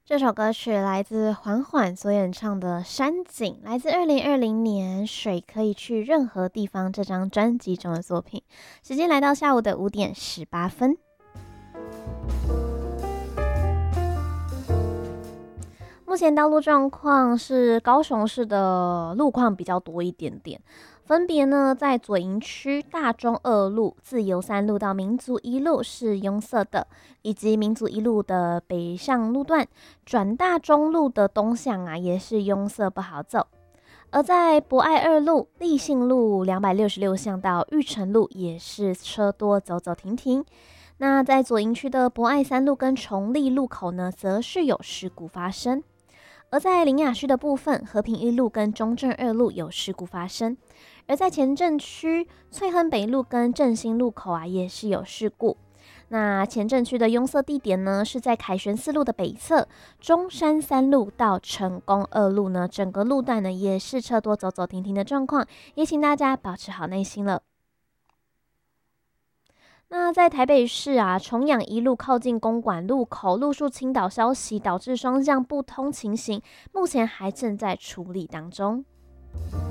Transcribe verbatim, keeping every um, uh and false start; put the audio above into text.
这首歌曲来自缓缓所演唱的《山景》，来自二零二零年《水可以去任何地方》这张专辑中的作品。时间来到下午的五点十八分。目前道路状况是高雄市的路况比较多一点点，分别呢在左营区大中二路、自由三路到民族一路是拥塞的，以及民族一路的北上路段转大中路的东向啊也是拥塞不好走。而在博爱二路、立信路两百六十六巷到玉成路也是车多，走走停停。那在左营区的博爱三路跟崇立路口呢，则是有事故发生。而在林雅区的部分，和平一路跟中正二路有事故发生；而在前镇区翠亨北路跟振兴路口啊，也是有事故。那前镇区的拥塞地点呢，是在凯旋四路的北侧，中山三路到成功二路呢，整个路段呢也是车多走走停停的状况，也请大家保持好耐心了。那在台北市啊，重阳一路靠近公馆路口路树倾倒消息，导致双向不通情形，目前还正在处理当中。